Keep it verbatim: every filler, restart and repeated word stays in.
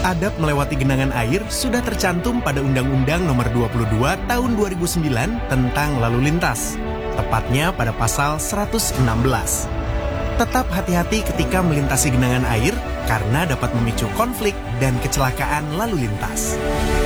adab melewati genangan air sudah tercantum pada Undang-Undang Nomor dua puluh dua Tahun dua ribu sembilan tentang lalu lintas, tepatnya pada pasal seratus enam belas. Tetap hati-hati ketika melintasi genangan air karena dapat memicu konflik dan kecelakaan lalu lintas.